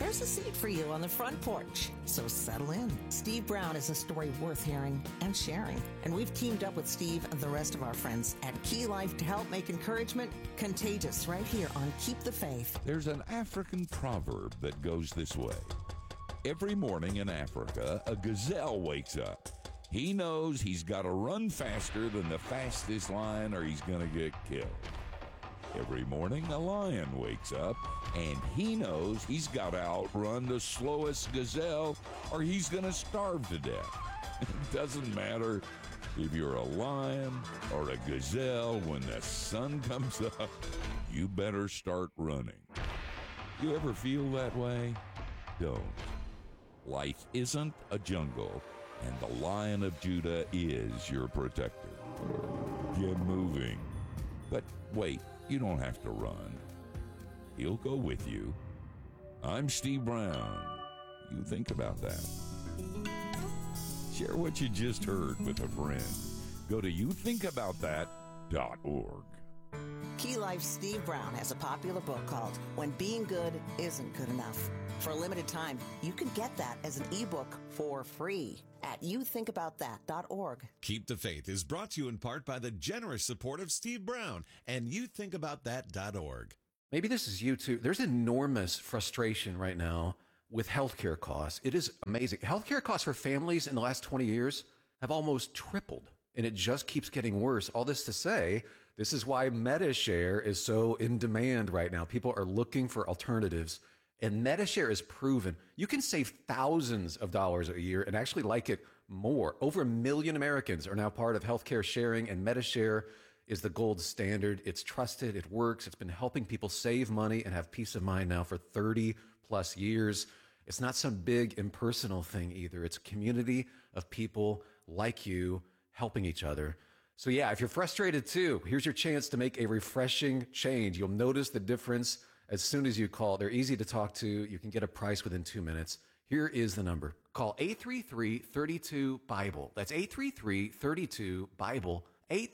there's a seat for you on the front porch. So settle in. Steve Brown is a story worth hearing and sharing. And we've teamed up with Steve and the rest of our friends at Key Life to help make encouragement contagious right here on Keep the Faith. There's an African proverb that goes this way. Every morning in Africa, a gazelle wakes up. He knows he's got to run faster than the fastest lion or he's going to get killed. Every morning, a lion wakes up, and he knows he's got to outrun the slowest gazelle or he's going to starve to death. It doesn't matter if you're a lion or a gazelle, when the sun comes up, you better start running. You ever feel that way? Don't. Life isn't a jungle, and the Lion of Judah is your protector. Get moving. But wait, you don't have to run. He'll go with you. I'm Steve Brown. You think about that. Share what you just heard with a friend. Go to youthinkaboutthat.org. Key Life's Steve Brown has a popular book called When Being Good Isn't Good Enough. For a limited time, you can get that as an ebook for free at youthinkaboutthat.org. Keep the Faith is brought to you in part by the generous support of Steve Brown and youthinkaboutthat.org. Maybe this is you too. There's enormous frustration right now with healthcare costs. It is amazing. Healthcare costs for families in the last 20 years have almost tripled, and it just keeps getting worse. All this to say, this is why MediShare is so in demand right now. People are looking for alternatives, and MediShare is proven. You can save thousands of dollars a year and actually like it more. Over 1 million Americans are now part of healthcare sharing, and MediShare is the gold standard. It's trusted. It works. It's been helping people save money and have peace of mind now for 30 plus years. It's not some big impersonal thing either. It's a community of people like you helping each other. So yeah, if you're frustrated too, here's your chance to make a refreshing change. You'll notice the difference as soon as you call. They're easy to talk to. You can get a price within 2 minutes. Here is the number. Call 833-32-BIBLE. That's 833-32-BIBLE.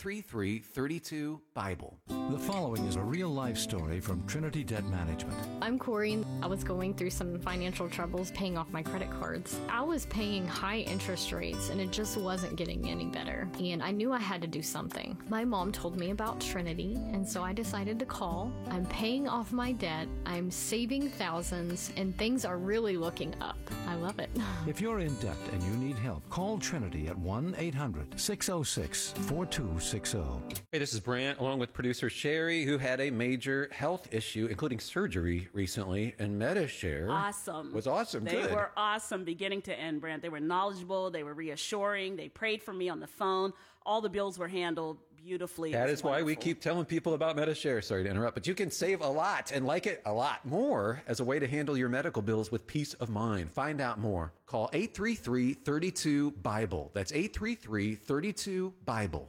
833-32-BIBLE. The following is a real-life story from Trinity Debt Management. I'm Corey. I was going through some financial troubles paying off my credit cards. I was paying high interest rates, and it just wasn't getting any better. And I knew I had to do something. My mom told me about Trinity, and so I decided to call. I'm paying off my debt. I'm saving thousands, and things are really looking up. I love it. If you're in debt and you need help, call Trinity at 1-800-606-4260. Hey, this is Brant, along with producer Sherry, who had a major health issue, including surgery recently, and MediShare was awesome. They were awesome beginning to end, Brant. They were knowledgeable. They were reassuring. They prayed for me on the phone. All the bills were handled beautifully. That is why we keep telling people about MediShare. Sorry to interrupt, but you can save a lot and like it a lot more as a way to handle your medical bills with peace of mind. Find out more. Call 833-32-BIBLE. That's 833-32-BIBLE.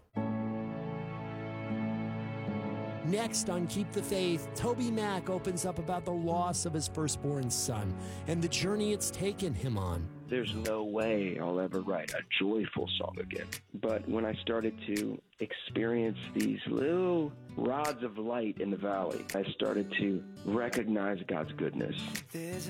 Next on Keep the Faith, Toby Mack opens up about the loss of his firstborn son and the journey it's taken him on. There's no way I'll ever write a joyful song again. But when I started to experience these little rods of light in the valley, I started to recognize God's goodness.